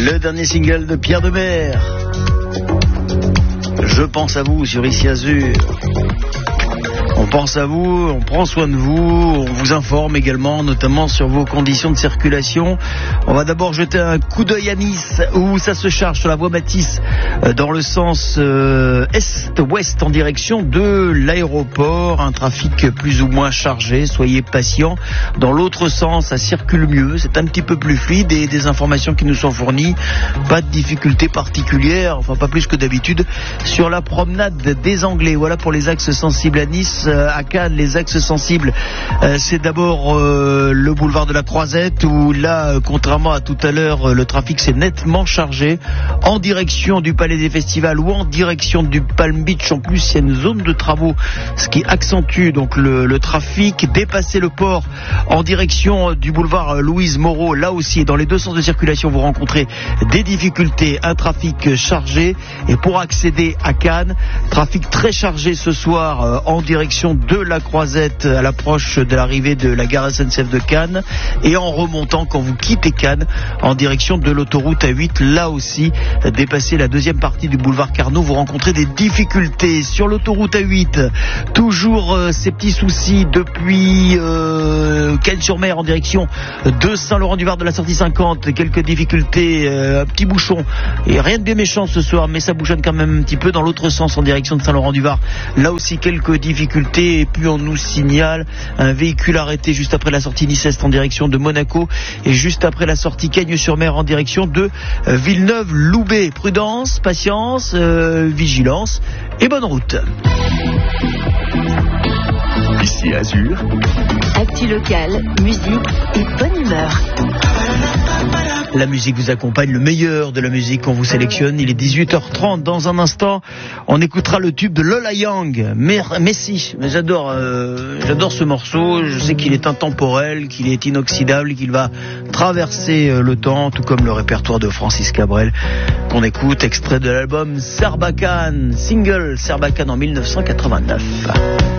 Le dernier single de Pierre Demers. Je pense à vous sur Ici Azur. On pense à vous, on prend soin de vous, on vous informe également, notamment sur vos conditions de circulation. On va d'abord jeter un coup d'œil à Nice, où ça se charge sur la voie Matisse, dans le sens est-ouest en direction de l'aéroport. Un trafic plus ou moins chargé, soyez patients. Dans l'autre sens, ça circule mieux, c'est un petit peu plus fluide et des informations qui nous sont fournies. Pas de difficultés particulières, enfin pas plus que d'habitude, sur la promenade des Anglais. Voilà pour les axes sensibles à Nice. À Cannes, les axes sensibles, c'est d'abord le boulevard de la Croisette, où là, contrairement à tout à l'heure, le trafic s'est nettement chargé en direction du Palais des Festivals ou en direction du Palm Beach. En plus, il y a une zone de travaux, ce qui accentue donc le trafic. Dépasser le port en direction du boulevard Louise Moreau, là aussi, dans les deux sens de circulation, vous rencontrez des difficultés, un trafic chargé. Et pour accéder à Cannes, trafic très chargé ce soir en direction de la Croisette à l'approche de l'arrivée de la gare SNCF de Cannes, et en remontant quand vous quittez Cannes en direction de l'autoroute A8, là aussi dépasser la deuxième partie du boulevard Carnot, vous rencontrez des difficultés sur l'autoroute A8. Toujours ces petits soucis depuis Cannes-sur-Mer en direction de Saint-Laurent-du-Var de la sortie 50, quelques difficultés, un petit bouchon, et rien de bien méchant ce soir, mais ça bouchonne quand même un petit peu dans l'autre sens en direction de Saint-Laurent-du-Var, là aussi quelques difficultés. Et puis on nous signale un véhicule arrêté juste après la sortie Nice-Est en direction de Monaco, et juste après la sortie Cagnes-sur-Mer en direction de Villeneuve-Loubet. Prudence, patience, vigilance et bonne route. Ici Azur. Actu locale, musique et bonne humeur. La musique vous accompagne, le meilleur de la musique, on vous sélectionne. Il est 18h30. Dans un instant, on écoutera le tube de Lola Young. Messi, mais j'adore ce morceau. Je sais qu'il est intemporel, qu'il est inoxydable, qu'il va traverser le temps, tout comme le répertoire de Francis Cabrel qu'on écoute, extrait de l'album Sarbacane, single Sarbacane en 1989.